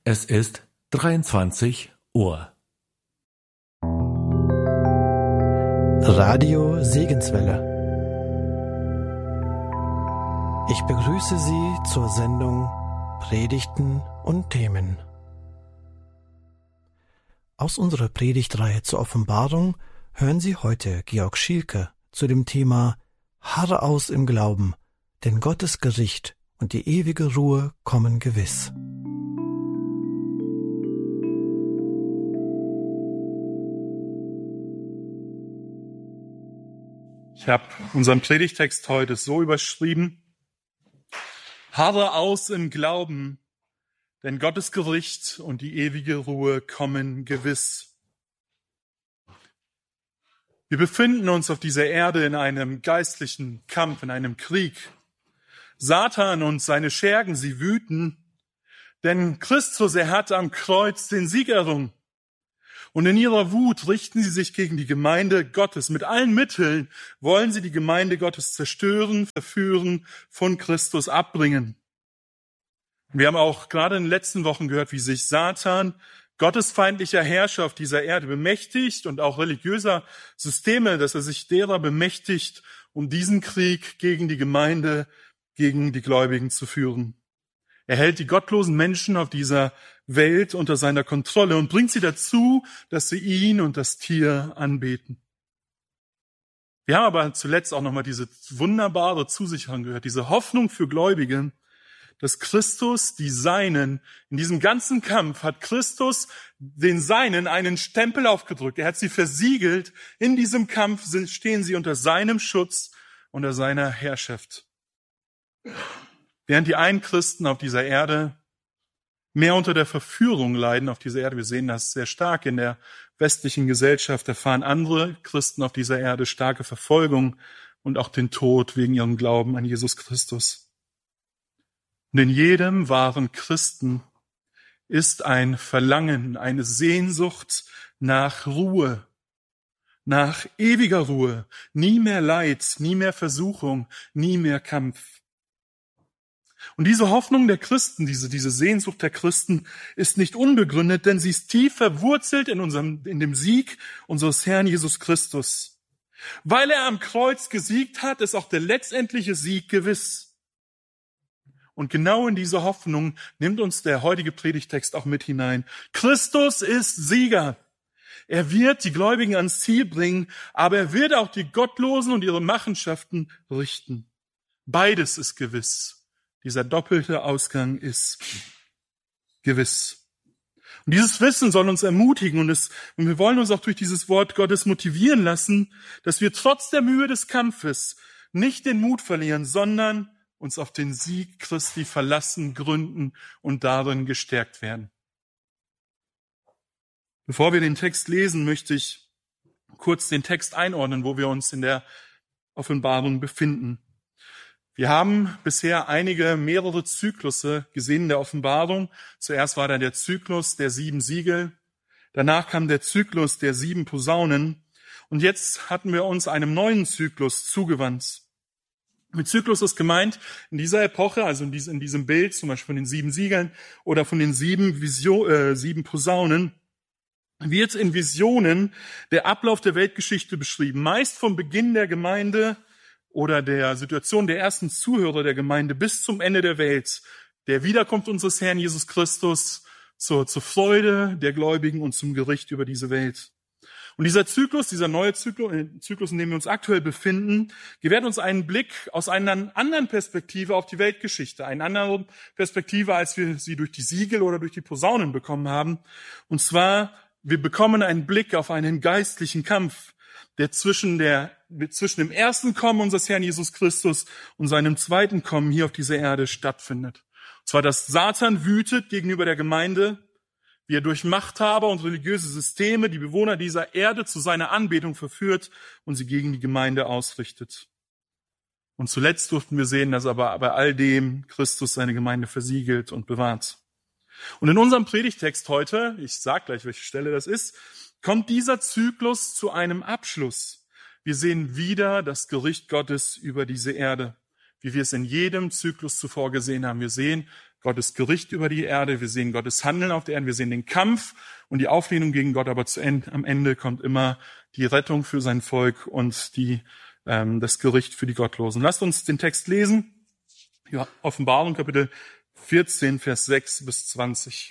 Es ist 23 Uhr. Radio Segenswelle. Ich begrüße Sie zur Sendung Predigten und Themen. Aus unserer Predigtreihe zur Offenbarung hören Sie heute Georg Schielke zu dem Thema Harre aus im Glauben, denn Gottes Gericht und die ewige Ruhe kommen gewiss. Ich habe unseren Predigtext heute so überschrieben: Harre aus im Glauben, denn Gottes Gericht und die ewige Ruhe kommen gewiss. Wir befinden uns auf dieser Erde in einem geistlichen Kampf, in einem Krieg. Satan und seine Schergen, sie wüten, denn Christus, er hat am Kreuz den Sieg errungen. Und in ihrer Wut richten sie sich gegen die Gemeinde Gottes. Mit allen Mitteln wollen sie die Gemeinde Gottes zerstören, verführen, von Christus abbringen. Wir haben auch gerade in den letzten Wochen gehört, wie sich Satan, gottesfeindlicher Herrscher auf dieser Erde, bemächtigt und auch religiöser Systeme, dass er sich derer bemächtigt, um diesen Krieg gegen die Gemeinde, gegen die Gläubigen zu führen. Er hält die gottlosen Menschen auf dieser Welt unter seiner Kontrolle und bringt sie dazu, dass sie ihn und das Tier anbeten. Wir haben aber zuletzt auch nochmal diese wunderbare Zusicherung gehört, diese Hoffnung für Gläubige, dass Christus die Seinen, in diesem ganzen Kampf hat Christus den Seinen einen Stempel aufgedrückt. Er hat sie versiegelt. In diesem Kampf stehen sie unter seinem Schutz, unter seiner Herrschaft. Während die einen Christen auf dieser Erde mehr unter der Verführung leiden auf dieser Erde, wir sehen das sehr stark in der westlichen Gesellschaft, erfahren andere Christen auf dieser Erde starke Verfolgung und auch den Tod wegen ihrem Glauben an Jesus Christus. Und in jedem wahren Christen ist ein Verlangen, eine Sehnsucht nach Ruhe, nach ewiger Ruhe, nie mehr Leid, nie mehr Versuchung, nie mehr Kampf. Und diese Hoffnung der Christen, diese Sehnsucht der Christen ist nicht unbegründet, denn sie ist tief verwurzelt in dem Sieg unseres Herrn Jesus Christus. Weil er am Kreuz gesiegt hat, ist auch der letztendliche Sieg gewiss. Und genau in diese Hoffnung nimmt uns der heutige Predigtext auch mit hinein. Christus ist Sieger. Er wird die Gläubigen ans Ziel bringen, aber er wird auch die Gottlosen und ihre Machenschaften richten. Beides ist gewiss. Dieser doppelte Ausgang ist gewiss. Und dieses Wissen soll uns ermutigen und wir wollen uns auch durch dieses Wort Gottes motivieren lassen, dass wir trotz der Mühe des Kampfes nicht den Mut verlieren, sondern uns auf den Sieg Christi verlassen, gründen und darin gestärkt werden. Bevor wir den Text lesen, möchte ich kurz den Text einordnen, wo wir uns in der Offenbarung befinden. Wir haben bisher mehrere Zyklusse gesehen in der Offenbarung. Zuerst war da der Zyklus der 7 Siegel. Danach kam der Zyklus der 7 Posaunen. Und jetzt hatten wir uns einem neuen Zyklus zugewandt. Mit Zyklus ist gemeint, in dieser Epoche, also in diesem Bild, zum Beispiel von den 7 Siegeln oder von den 7 Posaunen, wird in Visionen der Ablauf der Weltgeschichte beschrieben. Meist vom Beginn der Gemeinde oder der Situation der ersten Zuhörer der Gemeinde bis zum Ende der Welt, der Wiederkunft unseres Herrn Jesus Christus zur Freude der Gläubigen und zum Gericht über diese Welt. Und dieser neue Zyklus, in dem wir uns aktuell befinden, gewährt uns einen Blick aus einer anderen Perspektive auf die Weltgeschichte, eine andere Perspektive, als wir sie durch die Siegel oder durch die Posaunen bekommen haben. Und zwar, wir bekommen einen Blick auf einen geistlichen Kampf, der zwischen dem ersten Kommen unseres Herrn Jesus Christus und seinem zweiten Kommen hier auf dieser Erde stattfindet. Und zwar, dass Satan wütet gegenüber der Gemeinde, wie er durch Machthaber und religiöse Systeme die Bewohner dieser Erde zu seiner Anbetung verführt und sie gegen die Gemeinde ausrichtet. Und zuletzt durften wir sehen, dass aber bei all dem Christus seine Gemeinde versiegelt und bewahrt. Und in unserem Predigtext heute, ich sage gleich, welche Stelle das ist, kommt dieser Zyklus zu einem Abschluss. Wir sehen wieder das Gericht Gottes über diese Erde, wie wir es in jedem Zyklus zuvor gesehen haben. Wir sehen Gottes Gericht über die Erde, wir sehen Gottes Handeln auf der Erde, wir sehen den Kampf und die Auflehnung gegen Gott, aber am Ende kommt immer die Rettung für sein Volk und das Gericht für die Gottlosen. Lasst uns den Text lesen. Ja, Offenbarung, Kapitel 14, Vers 6 bis 20.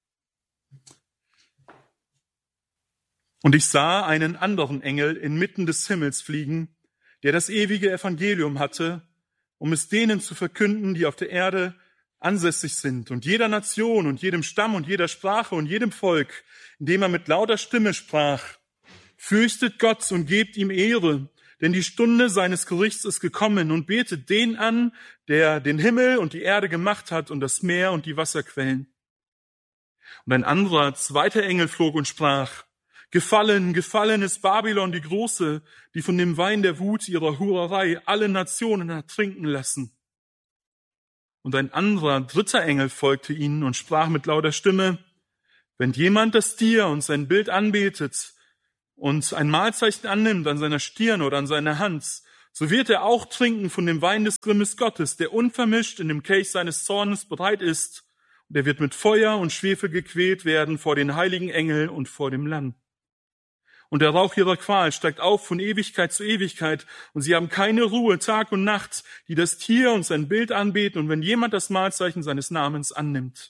Und ich sah einen anderen Engel inmitten des Himmels fliegen, der das ewige Evangelium hatte, um es denen zu verkünden, die auf der Erde ansässig sind, und jeder Nation und jedem Stamm und jeder Sprache und jedem Volk, indem er mit lauter Stimme sprach: Fürchtet Gott und gebt ihm Ehre, denn die Stunde seines Gerichts ist gekommen, und betet den an, der den Himmel und die Erde gemacht hat und das Meer und die Wasserquellen. Und ein anderer, zweiter Engel flog und sprach: Gefallen, gefallen ist Babylon die Große, die von dem Wein der Wut ihrer Hurerei alle Nationen hat trinken lassen. Und ein anderer, dritter Engel folgte ihnen und sprach mit lauter Stimme: Wenn jemand das Tier und sein Bild anbetet und ein Mahlzeichen annimmt an seiner Stirn oder an seiner Hand, so wird er auch trinken von dem Wein des Grimmes Gottes, der unvermischt in dem Kelch seines Zornes bereit ist. Und er wird mit Feuer und Schwefel gequält werden vor den heiligen Engeln und vor dem Lamm. Und der Rauch ihrer Qual steigt auf von Ewigkeit zu Ewigkeit, und sie haben keine Ruhe Tag und Nacht, die das Tier und sein Bild anbeten, und wenn jemand das Mahlzeichen seines Namens annimmt.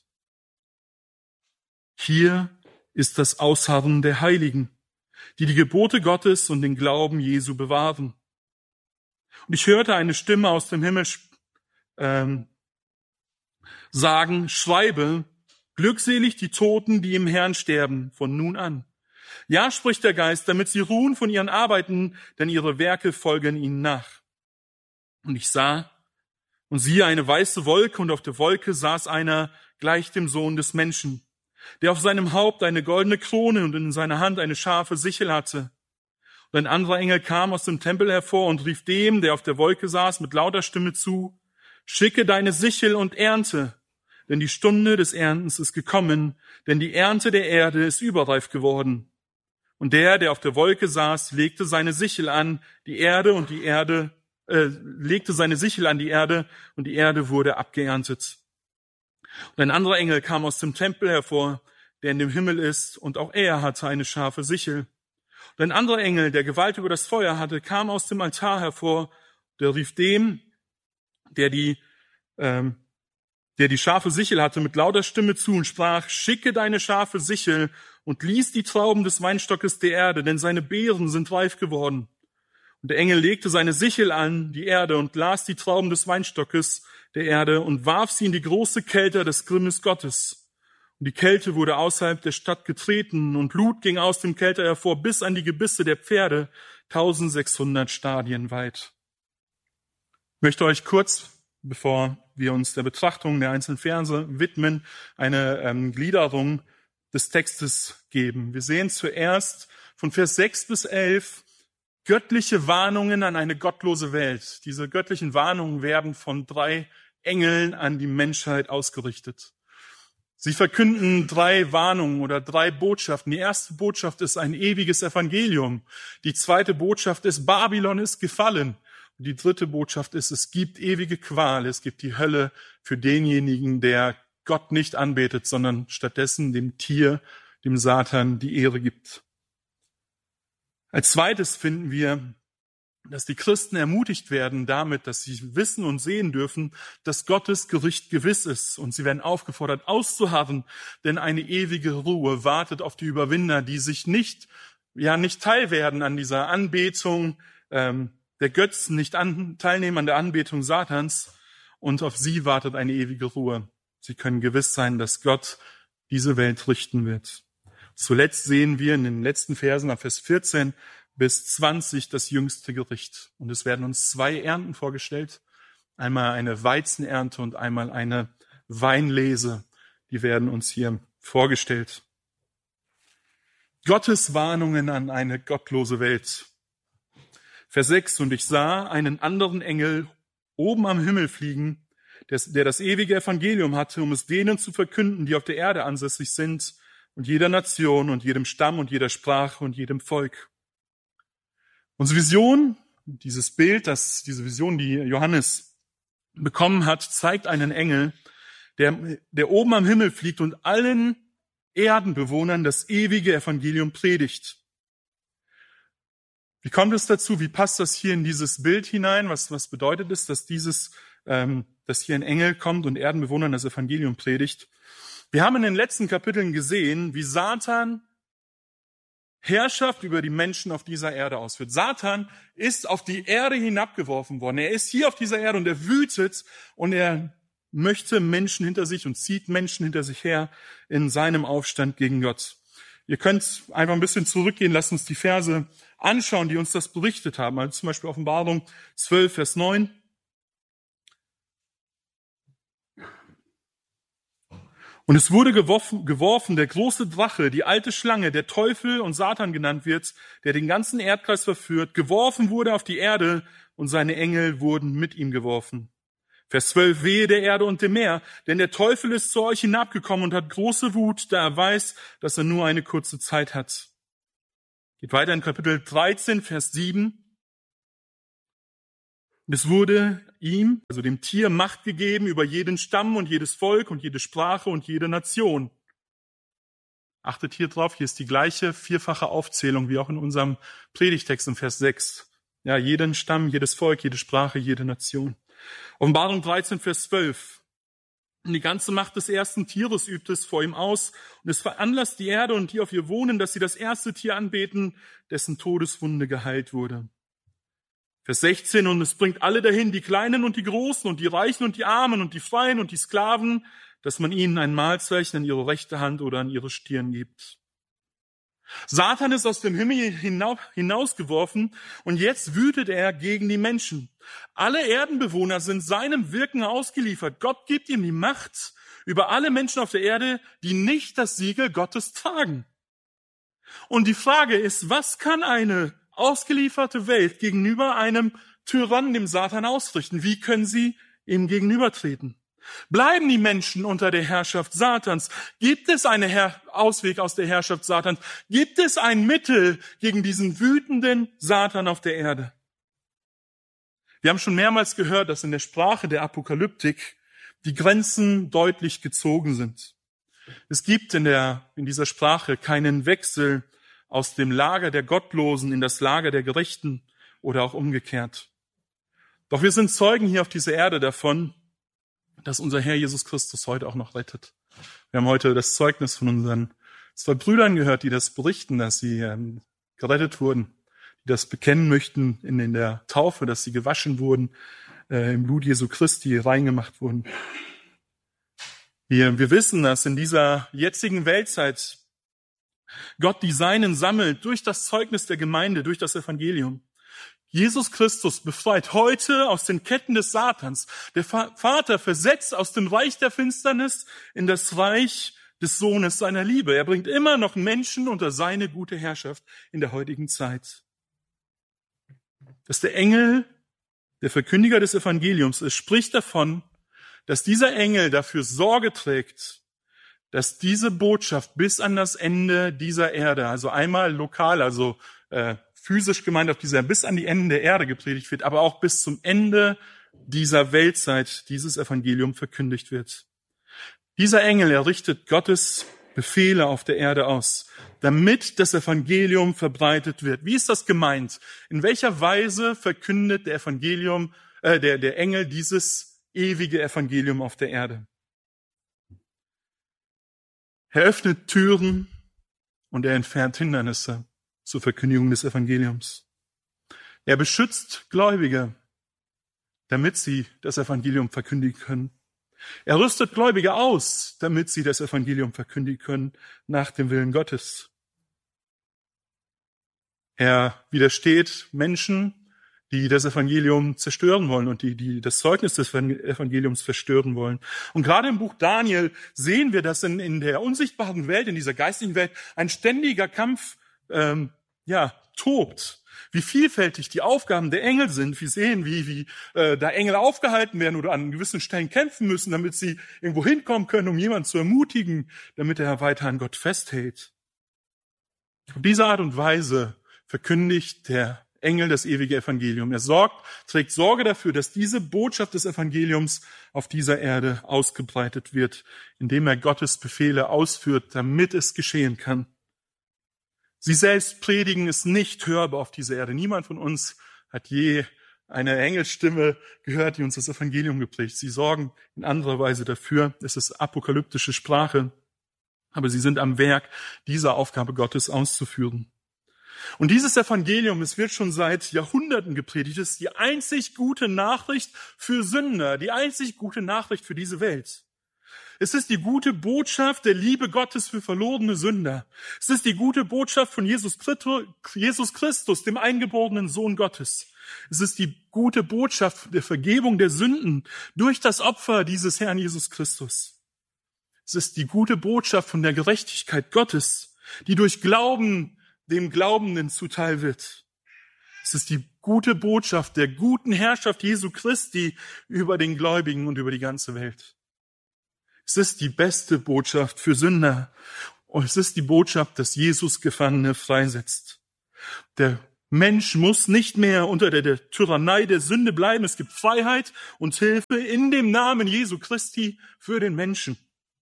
Hier ist das Ausharren der Heiligen, die die Gebote Gottes und den Glauben Jesu bewahren. Und ich hörte eine Stimme aus dem Himmel sagen: Schreibe, glückselig die Toten, die im Herrn sterben, von nun an. Ja, spricht der Geist, damit sie ruhen von ihren Arbeiten, denn ihre Werke folgen ihnen nach. Und ich sah, und siehe, eine weiße Wolke, und auf der Wolke saß einer gleich dem Sohn des Menschen, der auf seinem Haupt eine goldene Krone und in seiner Hand eine scharfe Sichel hatte. Und ein anderer Engel kam aus dem Tempel hervor und rief dem, der auf der Wolke saß, mit lauter Stimme zu: Schicke deine Sichel und ernte, denn die Stunde des Erntens ist gekommen, denn die Ernte der Erde ist überreif geworden. Und der auf der Wolke saß, legte seine Sichel an die Erde, und legte seine Sichel an die Erde, und die Erde wurde abgeerntet. Und ein anderer Engel kam aus dem Tempel hervor, der in dem Himmel ist, und auch er hatte eine scharfe Sichel. Und ein anderer Engel, der Gewalt über das Feuer hatte, kam aus dem Altar hervor, der rief dem, der die scharfe Sichel hatte, mit lauter Stimme zu und sprach: Schicke deine scharfe Sichel und lies die Trauben des Weinstockes der Erde, denn seine Beeren sind reif geworden. Und der Engel legte seine Sichel an die Erde und las die Trauben des Weinstockes der Erde und warf sie in die große Kälte des Grimmes Gottes. Und die Kälte wurde außerhalb der Stadt getreten, und Blut ging aus dem Kelter hervor bis an die Gebisse der Pferde, 1600 Stadien weit. Ich möchte euch kurz, bevor wir uns der Betrachtung der einzelnen Verse widmen, eine Gliederung des Textes geben. Wir sehen zuerst von Vers 6 bis 11 göttliche Warnungen an eine gottlose Welt. Diese göttlichen Warnungen werden von 3 Engeln an die Menschheit ausgerichtet. Sie verkünden 3 Warnungen oder 3 Botschaften. Die erste Botschaft ist ein ewiges Evangelium. Die zweite Botschaft ist: Babylon ist gefallen. Und die dritte Botschaft ist: es gibt ewige Qual, es gibt die Hölle für denjenigen, der Gott nicht anbetet, sondern stattdessen dem Tier, dem Satan, die Ehre gibt. Als zweites finden wir, dass die Christen ermutigt werden damit, dass sie wissen und sehen dürfen, dass Gottes Gericht gewiss ist. Und sie werden aufgefordert, auszuharren, denn eine ewige Ruhe wartet auf die Überwinder, die sich nicht teil werden an dieser Anbetung der Götzen, nicht teilnehmen an der Anbetung Satans. Und auf sie wartet eine ewige Ruhe. Sie können gewiss sein, dass Gott diese Welt richten wird. Zuletzt sehen wir in den letzten Versen ab Vers 14 bis 20 das jüngste Gericht. Und es werden uns 2 Ernten vorgestellt. Einmal eine Weizenernte und einmal eine Weinlese. Die werden uns hier vorgestellt. Gottes Warnungen an eine gottlose Welt. Vers 6: Und ich sah einen anderen Engel oben am Himmel fliegen, der das ewige Evangelium hatte, um es denen zu verkünden, die auf der Erde ansässig sind, und jeder Nation und jedem Stamm und jeder Sprache und jedem Volk. Unsere Vision, dieses Bild, diese Vision, die Johannes bekommen hat, zeigt einen Engel, der oben am Himmel fliegt und allen Erdenbewohnern das ewige Evangelium predigt. Wie kommt es dazu? Wie passt das hier in dieses Bild hinein? Was bedeutet es, dass dass hier ein Engel kommt und Erdenbewohnern das Evangelium predigt? Wir haben in den letzten Kapiteln gesehen, wie Satan Herrschaft über die Menschen auf dieser Erde ausführt. Satan ist auf die Erde hinabgeworfen worden. Er ist hier auf dieser Erde und er wütet und er möchte Menschen hinter sich und zieht Menschen hinter sich her in seinem Aufstand gegen Gott. Ihr könnt einfach ein bisschen zurückgehen, lasst uns die Verse anschauen, die uns das berichtet haben. Also zum Beispiel Offenbarung 12, Vers 9. Und es wurde geworfen, der große Drache, die alte Schlange, der Teufel und Satan genannt wird, der den ganzen Erdkreis verführt, geworfen wurde auf die Erde und seine Engel wurden mit ihm geworfen. Vers 12, wehe der Erde und dem Meer, denn der Teufel ist zu euch hinabgekommen und hat große Wut, da er weiß, dass er nur eine kurze Zeit hat. Geht weiter in Kapitel 13, Vers 7. Und es wurde ihm, also dem Tier, Macht gegeben über jeden Stamm und jedes Volk und jede Sprache und jede Nation. Achtet hier drauf, hier ist die gleiche vierfache Aufzählung wie auch in unserem Predigtext in Vers 6. Ja, jeden Stamm, jedes Volk, jede Sprache, jede Nation. Offenbarung 13, Vers 12. Und die ganze Macht des ersten Tieres übt es vor ihm aus und es veranlasst die Erde und die auf ihr wohnen, dass sie das erste Tier anbeten, dessen Todeswunde geheilt wurde. Vers 16, und es bringt alle dahin, die Kleinen und die Großen und die Reichen und die Armen und die Freien und die Sklaven, dass man ihnen ein Mahlzeichen an ihre rechte Hand oder an ihre Stirn gibt. Satan ist aus dem Himmel hinausgeworfen und jetzt wütet er gegen die Menschen. Alle Erdenbewohner sind seinem Wirken ausgeliefert. Gott gibt ihm die Macht über alle Menschen auf der Erde, die nicht das Siegel Gottes tragen. Und die Frage ist, was kann eine ausgelieferte Welt gegenüber einem Tyrannen, dem Satan, ausrichten? Wie können sie ihm gegenübertreten? Bleiben die Menschen unter der Herrschaft Satans? Gibt es einen Ausweg aus der Herrschaft Satans? Gibt es ein Mittel gegen diesen wütenden Satan auf der Erde? Wir haben schon mehrmals gehört, dass in der Sprache der Apokalyptik die Grenzen deutlich gezogen sind. Es gibt in dieser Sprache keinen Wechsel aus dem Lager der Gottlosen in das Lager der Gerechten oder auch umgekehrt. Doch wir sind Zeugen hier auf dieser Erde davon, dass unser Herr Jesus Christus heute auch noch rettet. Wir haben heute das Zeugnis von unseren 2 Brüdern gehört, die das berichten, dass sie gerettet wurden, die das bekennen möchten in der Taufe, dass sie gewaschen wurden, im Blut Jesu Christi reingemacht wurden. Wir wissen, dass in dieser jetzigen Weltzeit Gott die Seinen sammelt durch das Zeugnis der Gemeinde, durch das Evangelium. Jesus Christus befreit heute aus den Ketten des Satans. Der Vater versetzt aus dem Reich der Finsternis in das Reich des Sohnes seiner Liebe. Er bringt immer noch Menschen unter seine gute Herrschaft in der heutigen Zeit. Dass der Engel der Verkündiger des Evangeliums ist, spricht davon, dass dieser Engel dafür Sorge trägt, dass diese Botschaft bis an das Ende dieser Erde, also einmal lokal, also physisch gemeint bis an die Enden der Erde gepredigt wird, aber auch bis zum Ende dieser Weltzeit dieses Evangelium verkündigt wird. Dieser Engel errichtet Gottes Befehle auf der Erde aus, damit das Evangelium verbreitet wird. Wie ist das gemeint? In welcher Weise verkündet der Engel dieses ewige Evangelium auf der Erde? Er öffnet Türen und er entfernt Hindernisse zur Verkündigung des Evangeliums. Er beschützt Gläubige, damit sie das Evangelium verkündigen können. Er rüstet Gläubige aus, damit sie das Evangelium verkündigen können nach dem Willen Gottes. Er widersteht Menschen, die das Evangelium zerstören wollen und die das Zeugnis des Evangeliums zerstören wollen. Und gerade im Buch Daniel sehen wir, dass in der unsichtbaren Welt, in dieser geistlichen Welt, ein ständiger Kampf tobt. Wie vielfältig die Aufgaben der Engel sind. Wir sehen, wie da Engel aufgehalten werden oder an gewissen Stellen kämpfen müssen, damit sie irgendwo hinkommen können, um jemanden zu ermutigen, damit er weiter an Gott festhält. Auf diese Art und Weise verkündigt der Engel das ewige Evangelium. Er trägt Sorge dafür, dass diese Botschaft des Evangeliums auf dieser Erde ausgebreitet wird, indem er Gottes Befehle ausführt, damit es geschehen kann. Sie selbst predigen es nicht hörbar auf dieser Erde. Niemand von uns hat je eine Engelsstimme gehört, die uns das Evangelium gepredigt. Sie sorgen in anderer Weise dafür. Es ist apokalyptische Sprache, aber sie sind am Werk, diese Aufgabe Gottes auszuführen. Und dieses Evangelium, es wird schon seit Jahrhunderten gepredigt, es ist die einzig gute Nachricht für Sünder, die einzig gute Nachricht für diese Welt. Es ist die gute Botschaft der Liebe Gottes für verlorene Sünder. Es ist die gute Botschaft von Jesus Christus, dem eingeborenen Sohn Gottes. Es ist die gute Botschaft der Vergebung der Sünden durch das Opfer dieses Herrn Jesus Christus. Es ist die gute Botschaft von der Gerechtigkeit Gottes, die durch Glauben dem Glaubenden zuteil wird. Es ist die gute Botschaft der guten Herrschaft Jesu Christi über den Gläubigen und über die ganze Welt. Es ist die beste Botschaft für Sünder. Und es ist die Botschaft, dass Jesus Gefangene freisetzt. Der Mensch muss nicht mehr unter der Tyrannei der Sünde bleiben. Es gibt Freiheit und Hilfe in dem Namen Jesu Christi für den Menschen.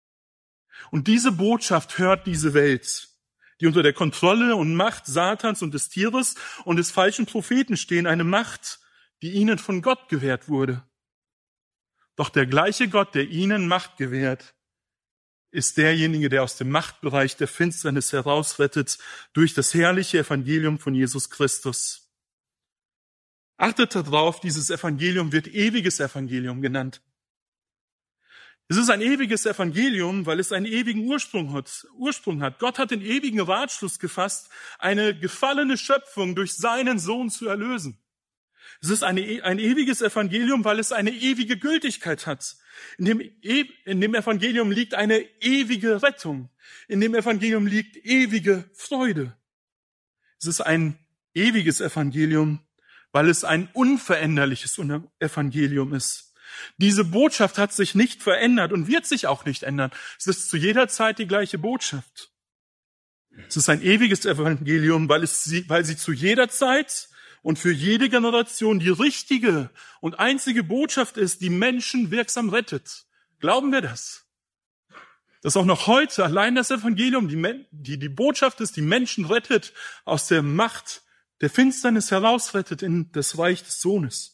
Und diese Botschaft hört diese Welt, die unter der Kontrolle und Macht Satans und des Tieres und des falschen Propheten stehen, eine Macht, die ihnen von Gott gewährt wurde. Doch der gleiche Gott, der ihnen Macht gewährt, ist derjenige, der aus dem Machtbereich der Finsternis herausrettet durch das herrliche Evangelium von Jesus Christus. Achtet darauf, dieses Evangelium wird ewiges Evangelium genannt. Es ist ein ewiges Evangelium, weil es einen ewigen Ursprung hat. Gott hat den ewigen Ratschluss gefasst, eine gefallene Schöpfung durch seinen Sohn zu erlösen. Es ist ein ewiges Evangelium, weil es eine ewige Gültigkeit hat. In dem Evangelium liegt eine ewige Rettung. In dem Evangelium liegt ewige Freude. Es ist ein ewiges Evangelium, weil es ein unveränderliches Evangelium ist. Diese Botschaft hat sich nicht verändert und wird sich auch nicht ändern. Es ist zu jeder Zeit die gleiche Botschaft. Es ist ein ewiges Evangelium, weil sie zu jeder Zeit und für jede Generation die richtige und einzige Botschaft ist, die Menschen wirksam rettet. Glauben wir das? Dass auch noch heute allein das Evangelium die Botschaft ist, die Menschen rettet, aus der Macht der Finsternis herausrettet in das Reich des Sohnes.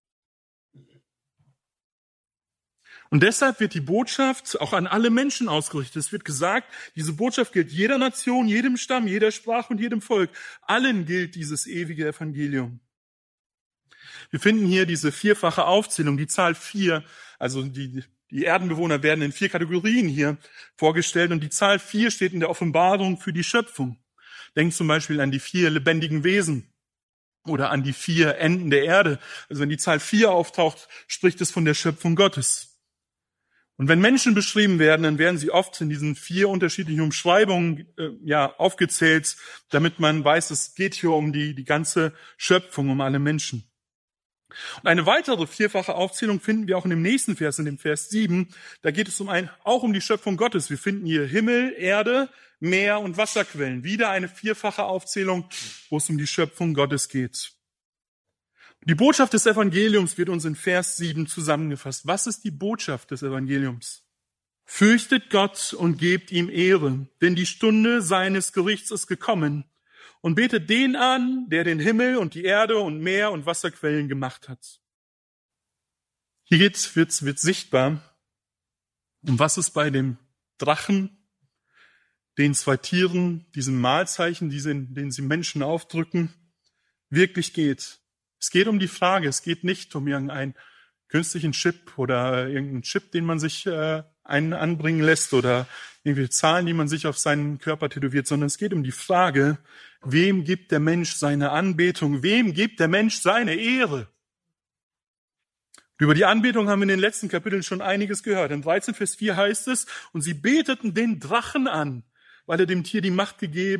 Und deshalb wird die Botschaft auch an alle Menschen ausgerichtet. Es wird gesagt, diese Botschaft gilt jeder Nation, jedem Stamm, jeder Sprache und jedem Volk. Allen gilt dieses ewige Evangelium. Wir finden hier diese vierfache Aufzählung, die Zahl 4, also die Erdenbewohner werden in 4 Kategorien hier vorgestellt und die Zahl 4 steht in der Offenbarung für die Schöpfung. Denkt zum Beispiel an die 4 lebendigen Wesen oder an die 4 Enden der Erde. Also wenn die Zahl 4 auftaucht, spricht es von der Schöpfung Gottes. Und wenn Menschen beschrieben werden, dann werden sie oft in diesen 4 unterschiedlichen Umschreibungen aufgezählt, damit man weiß, es geht hier um die ganze Schöpfung, um alle Menschen. Und eine weitere vierfache Aufzählung finden wir auch in dem nächsten Vers, in dem Vers 7. Da geht es auch um die Schöpfung Gottes. Wir finden hier Himmel, Erde, Meer und Wasserquellen. Wieder eine vierfache Aufzählung, wo es um die Schöpfung Gottes geht. Die Botschaft des Evangeliums wird uns in Vers 7 zusammengefasst. Was ist die Botschaft des Evangeliums? Fürchtet Gott und gebt ihm Ehre, denn die Stunde seines Gerichts ist gekommen, und betet den an, der den Himmel und die Erde und Meer und Wasserquellen gemacht hat. Hier wird sichtbar, um was es bei dem Drachen, den 2 Tieren, diesem Mahlzeichen, den sie Menschen aufdrücken, wirklich geht. Es geht um die Frage, es geht nicht um irgendeinen künstlichen Chip oder irgendeinen Chip, den man sich anbringen lässt oder irgendwelche Zahlen, die man sich auf seinen Körper tätowiert, sondern es geht um die Frage, wem gibt der Mensch seine Anbetung, wem gibt der Mensch seine Ehre? Über die Anbetung haben wir in den letzten Kapiteln schon einiges gehört. In 13 Vers 4 heißt es, und sie beteten den Drachen an, weil er dem Tier die Macht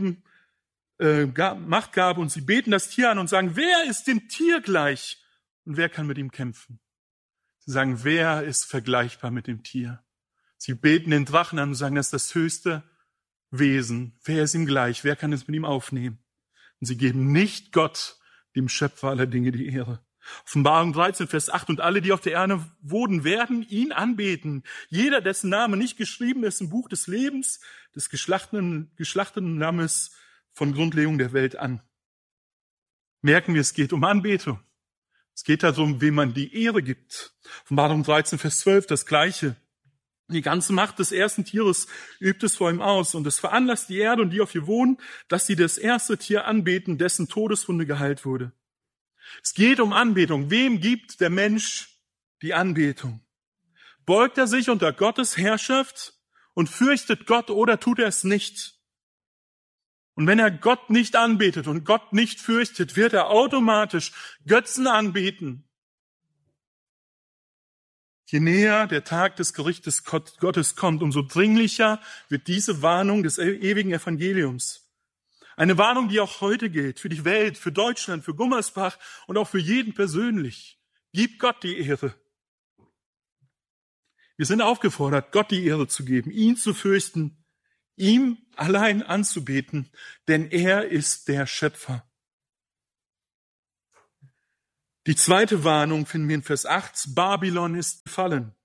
gab, und sie beten das Tier an und sagen, wer ist dem Tier gleich und wer kann mit ihm kämpfen? Sie sagen, wer ist vergleichbar mit dem Tier? Sie beten den Drachen an und sagen, das ist das höchste Wesen. Wer ist ihm gleich? Wer kann es mit ihm aufnehmen? Und sie geben nicht Gott dem Schöpfer aller Dinge die Ehre. Offenbarung 13, Vers 8, und alle, die auf der Erde wohnen, werden ihn anbeten. Jeder, dessen Name nicht geschrieben ist im Buch des Lebens, des geschlachteten Lammes von Grundlegung der Welt an. Merken wir, es geht um Anbetung. Es geht darum, wem man die Ehre gibt. Offenbarung 13, Vers 12, das Gleiche. Die ganze Macht des ersten Tieres übt es vor ihm aus, und es veranlasst die Erde und die auf ihr wohnen, dass sie das erste Tier anbeten, dessen Todeswunde geheilt wurde. Es geht um Anbetung. Wem gibt der Mensch die Anbetung? Beugt er sich unter Gottes Herrschaft und fürchtet Gott, oder tut er es nicht? Und wenn er Gott nicht anbetet und Gott nicht fürchtet, wird er automatisch Götzen anbeten. Je näher der Tag des Gerichtes Gottes kommt, umso dringlicher wird diese Warnung des ewigen Evangeliums. Eine Warnung, die auch heute gilt, für die Welt, für Deutschland, für Gummersbach und auch für jeden persönlich. Gib Gott die Ehre. Wir sind aufgefordert, Gott die Ehre zu geben, ihn zu fürchten, ihm allein anzubeten, denn er ist der Schöpfer. Die zweite Warnung finden wir in Vers 8, Babylon ist gefallen.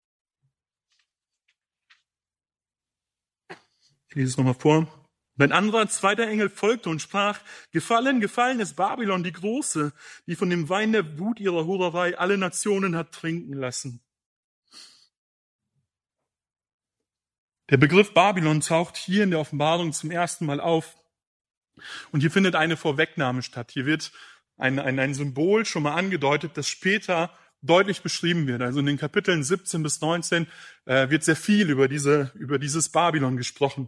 Ich lese es nochmal vor. Ein anderer, zweiter Engel folgte und sprach, gefallen, gefallen ist Babylon, die Große, die von dem Wein der Wut ihrer Hurerei alle Nationen hat trinken lassen. Der Begriff Babylon taucht hier in der Offenbarung zum ersten Mal auf. Und hier findet eine Vorwegnahme statt. Hier wird ein Symbol schon mal angedeutet, das später deutlich beschrieben wird. Also in den Kapiteln 17 bis 19 wird sehr viel über dieses Babylon gesprochen.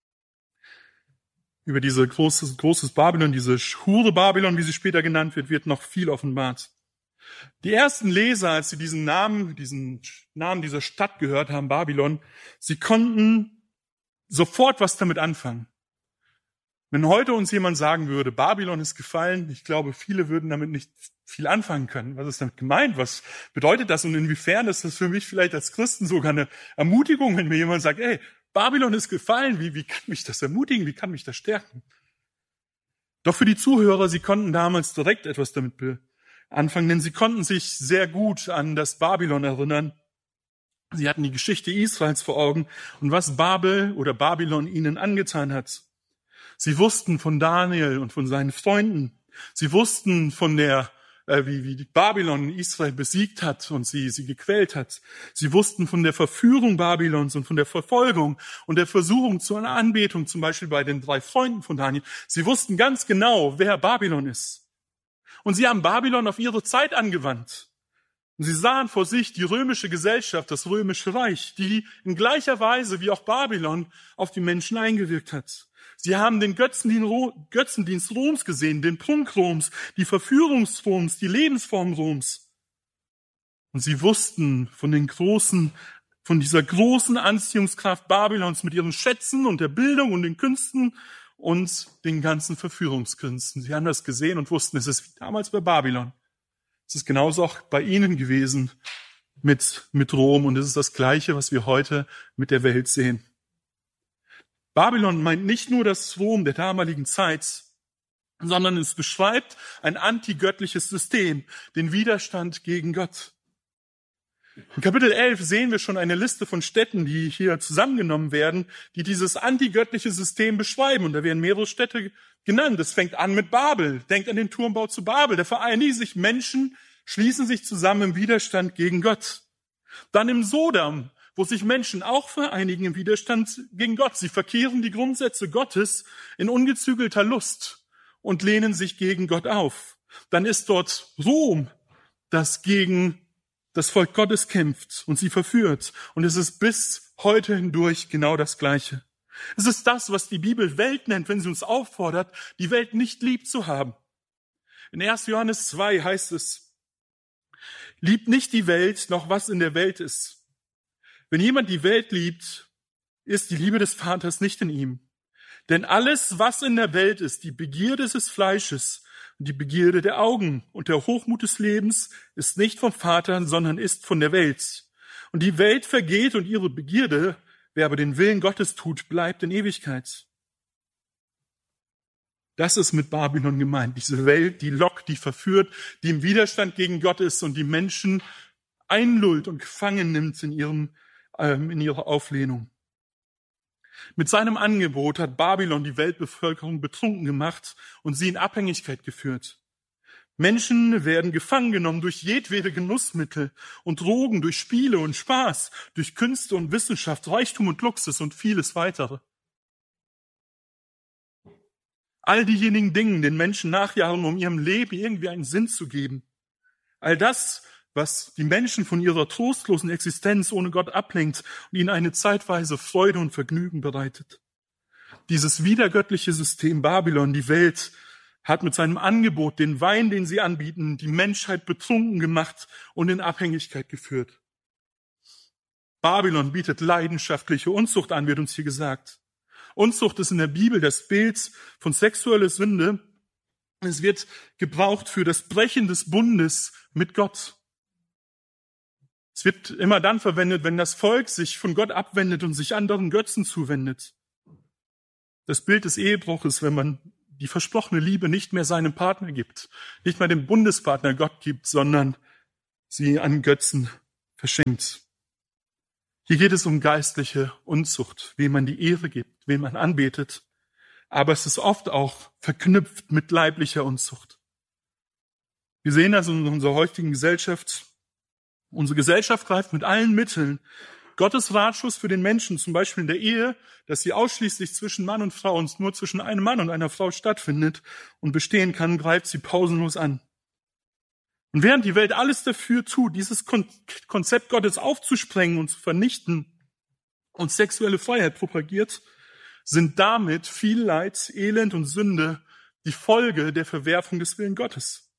Über diese großes Babylon, diese Hure Babylon, wie sie später genannt wird noch viel offenbart. Die ersten Leser, als sie diesen Namen dieser Stadt gehört haben, Babylon, sie konnten sofort was damit anfangen. Wenn heute uns jemand sagen würde, Babylon ist gefallen, ich glaube, viele würden damit nicht viel anfangen können. Was ist damit gemeint? Was bedeutet das? Und inwiefern ist das für mich vielleicht als Christen sogar eine Ermutigung, wenn mir jemand sagt, ey, Babylon ist gefallen, wie kann mich das ermutigen, wie kann mich das stärken? Doch für die Zuhörer, sie konnten damals direkt etwas damit anfangen, denn sie konnten sich sehr gut an das Babylon erinnern. Sie hatten die Geschichte Israels vor Augen und was Babylon ihnen angetan hat. Sie wussten von Daniel und von seinen Freunden. Sie wussten von wie Babylon Israel besiegt hat und sie gequält hat. Sie wussten von der Verführung Babylons und von der Verfolgung und der Versuchung zu einer Anbetung, zum Beispiel bei den 3 Freunden von Daniel. Sie wussten ganz genau, wer Babylon ist. Und sie haben Babylon auf ihre Zeit angewandt. Und sie sahen vor sich die römische Gesellschaft, das römische Reich, die in gleicher Weise wie auch Babylon auf die Menschen eingewirkt hat. Sie haben den Götzendienst Roms gesehen, den Prunk Roms, die Verführung Roms, die Lebensform Roms. Und sie wussten von dieser großen Anziehungskraft Babylons mit ihren Schätzen und der Bildung und den Künsten und den ganzen Verführungskünsten. Sie haben das gesehen und wussten, es ist wie damals bei Babylon. Es ist genauso auch bei ihnen gewesen mit Rom und es ist das Gleiche, was wir heute mit der Welt sehen. Babylon meint nicht nur das Rom der damaligen Zeit, sondern es beschreibt ein antigöttliches System, den Widerstand gegen Gott. In Kapitel 11 sehen wir schon eine Liste von Städten, die hier zusammengenommen werden, die dieses antigöttliche System beschreiben. Und da werden mehrere Städte genannt. Es fängt an mit Babel. Denkt an den Turmbau zu Babel. Da vereinigen sich Menschen, schließen sich zusammen im Widerstand gegen Gott. Dann im Sodom, wo sich Menschen auch vereinigen im Widerstand gegen Gott. Sie verkehren die Grundsätze Gottes in ungezügelter Lust und lehnen sich gegen Gott auf. Dann ist dort Rom, das gegen das Volk Gottes kämpft und sie verführt. Und es ist bis heute hindurch genau das Gleiche. Es ist das, was die Bibel Welt nennt, wenn sie uns auffordert, die Welt nicht lieb zu haben. In 1. Johannes 2 heißt es, liebt nicht die Welt, noch was in der Welt ist. Wenn jemand die Welt liebt, ist die Liebe des Vaters nicht in ihm. Denn alles, was in der Welt ist, die Begierde des Fleisches und die Begierde der Augen und der Hochmut des Lebens, ist nicht vom Vater, sondern ist von der Welt. Und die Welt vergeht und ihre Begierde, wer aber den Willen Gottes tut, bleibt in Ewigkeit. Das ist mit Babylon gemeint. Diese Welt, die lockt, die verführt, die im Widerstand gegen Gott ist und die Menschen einlullt und gefangen nimmt in ihrer Auflehnung. Mit seinem Angebot hat Babylon die Weltbevölkerung betrunken gemacht und sie in Abhängigkeit geführt. Menschen werden gefangen genommen durch jedwede Genussmittel und Drogen, durch Spiele und Spaß, durch Künste und Wissenschaft, Reichtum und Luxus und vieles weitere. All diejenigen Dinge, den Menschen nachjagen, um ihrem Leben irgendwie einen Sinn zu geben. All das, was die Menschen von ihrer trostlosen Existenz ohne Gott ablenkt und ihnen eine zeitweise Freude und Vergnügen bereitet. Dieses widergöttliche System Babylon, die Welt, hat mit seinem Angebot, den Wein, den sie anbieten, die Menschheit betrunken gemacht und in Abhängigkeit geführt. Babylon bietet leidenschaftliche Unzucht an, wird uns hier gesagt. Unzucht ist in der Bibel das Bild von sexueller Sünde. Es wird gebraucht für das Brechen des Bundes mit Gott. Es wird immer dann verwendet, wenn das Volk sich von Gott abwendet und sich anderen Götzen zuwendet. Das Bild des Ehebruches, wenn man die versprochene Liebe nicht mehr seinem Partner gibt, nicht mehr dem Bundespartner Gott gibt, sondern sie an Götzen verschenkt. Hier geht es um geistliche Unzucht, wem man die Ehre gibt, wem man anbetet. Aber es ist oft auch verknüpft mit leiblicher Unzucht. Wir sehen das in unserer heutigen Gesellschaft. Unsere Gesellschaft greift mit allen Mitteln Gottes Ratschluss für den Menschen, zum Beispiel in der Ehe, dass sie ausschließlich zwischen Mann und Frau und nur zwischen einem Mann und einer Frau stattfindet und bestehen kann, greift sie pausenlos an. Und während die Welt alles dafür tut, dieses Konzept Gottes aufzusprengen und zu vernichten und sexuelle Freiheit propagiert, sind damit viel Leid, Elend und Sünde die Folge der Verwerfung des Willens Gottes.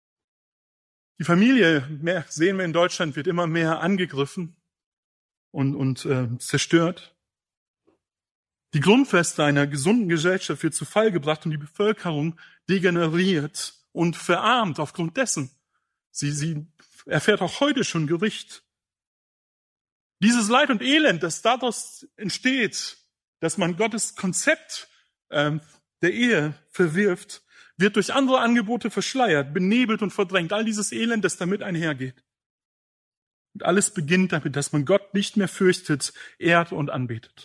Die Familie, sehen wir in Deutschland, wird immer mehr angegriffen und zerstört. Die Grundfeste einer gesunden Gesellschaft wird zu Fall gebracht und die Bevölkerung degeneriert und verarmt aufgrund dessen. Sie erfährt auch heute schon Gericht. Dieses Leid und Elend, das daraus entsteht, dass man Gottes Konzept der Ehe verwirft, wird durch andere Angebote verschleiert, benebelt und verdrängt. All dieses Elend, das damit einhergeht. Und alles beginnt damit, dass man Gott nicht mehr fürchtet, ehrt und anbetet.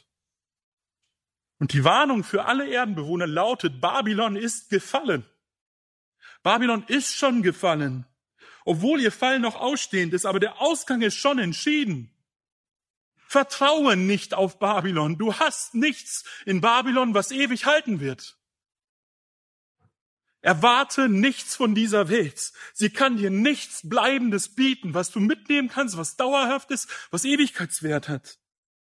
Und die Warnung für alle Erdenbewohner lautet, Babylon ist gefallen. Babylon ist schon gefallen. Obwohl ihr Fall noch ausstehend ist, aber der Ausgang ist schon entschieden. Vertraue nicht auf Babylon. Du hast nichts in Babylon, was ewig halten wird. Erwarte nichts von dieser Welt. Sie kann dir nichts Bleibendes bieten, was du mitnehmen kannst, was dauerhaft ist, was Ewigkeitswert hat.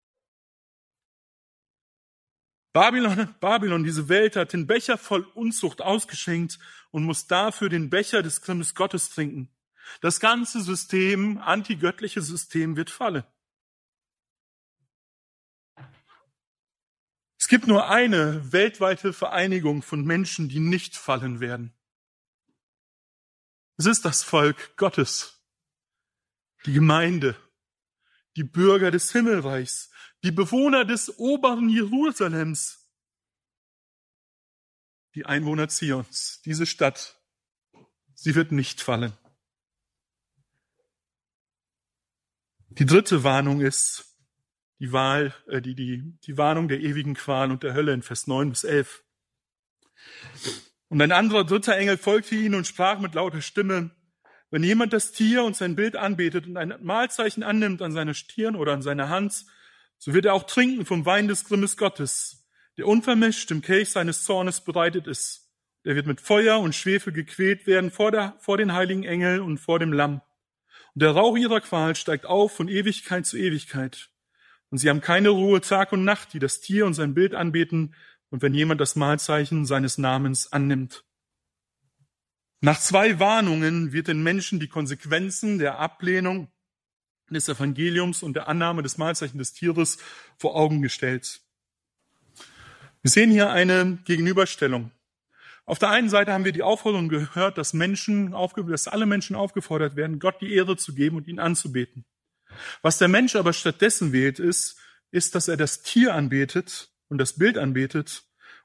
Babylon, diese Welt hat den Becher voll Unzucht ausgeschenkt und muss dafür den Becher des Grimmes Gottes trinken. Das ganze System, antigöttliche System, wird fallen. Es gibt nur eine weltweite Vereinigung von Menschen, die nicht fallen werden. Es ist das Volk Gottes, die Gemeinde, die Bürger des Himmelreichs, die Bewohner des oberen Jerusalems, die Einwohner Zions. Diese Stadt, sie wird nicht fallen. Die dritte Warnung ist die Warnung der ewigen Qual und der Hölle in Vers 9 bis 11. Und ein anderer dritter Engel folgte ihnen und sprach mit lauter Stimme, wenn jemand das Tier und sein Bild anbetet und ein Mahlzeichen annimmt an seiner Stirn oder an seiner Hand, so wird er auch trinken vom Wein des Grimmes Gottes, der unvermischt im Kelch seines Zornes bereitet ist. Der wird mit Feuer und Schwefel gequält werden vor den heiligen Engeln und vor dem Lamm. Und der Rauch ihrer Qual steigt auf von Ewigkeit zu Ewigkeit. Und sie haben keine Ruhe Tag und Nacht, die das Tier und sein Bild anbeten, und wenn jemand das Mahlzeichen seines Namens annimmt. Nach 2 Warnungen wird den Menschen die Konsequenzen der Ablehnung des Evangeliums und der Annahme des Mahlzeichens des Tieres vor Augen gestellt. Wir sehen hier eine Gegenüberstellung. Auf der einen Seite haben wir die Aufforderung gehört, dass alle Menschen aufgefordert werden, Gott die Ehre zu geben und ihn anzubeten. Was der Mensch aber stattdessen wählt, ist, dass er das Tier anbetet und das Bild anbetet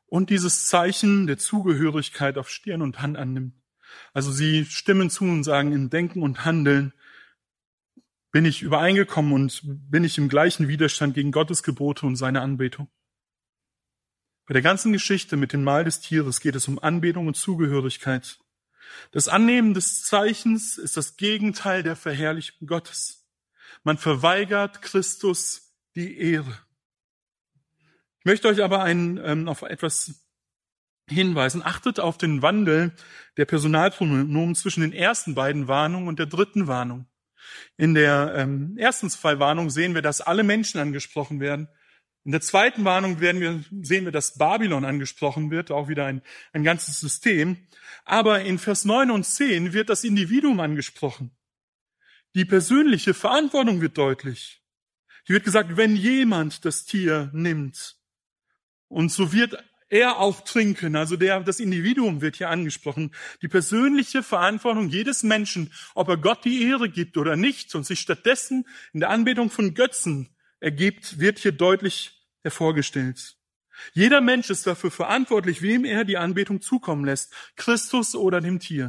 und dieses Zeichen der Zugehörigkeit auf Stirn und Hand annimmt. Also sie stimmen zu und sagen, in Denken und Handeln bin ich übereingekommen und bin ich im gleichen Widerstand gegen Gottes Gebote und seine Anbetung. Bei der ganzen Geschichte mit dem Mahl des Tieres geht es um Anbetung und Zugehörigkeit. Das Annehmen des Zeichens ist das Gegenteil der Verherrlichung Gottes. Man verweigert Christus die Ehre. Ich möchte euch aber auf etwas hinweisen. Achtet auf den Wandel der Personalpronomen zwischen den ersten beiden Warnungen und der dritten Warnung. In der ersten zwei Warnungen sehen wir, dass alle Menschen angesprochen werden. In der zweiten Warnung sehen wir, dass Babylon angesprochen wird, auch wieder ein ganzes System. Aber in Vers 9 und 10 wird das Individuum angesprochen. Die persönliche Verantwortung wird deutlich. Hier wird gesagt, wenn jemand das Tier nimmt, und so wird er auch trinken, also das Individuum wird hier angesprochen. Die persönliche Verantwortung jedes Menschen, ob er Gott die Ehre gibt oder nicht und sich stattdessen in der Anbetung von Götzen ergibt, wird hier deutlich hervorgestellt. Jeder Mensch ist dafür verantwortlich, wem er die Anbetung zukommen lässt, Christus oder dem Tier.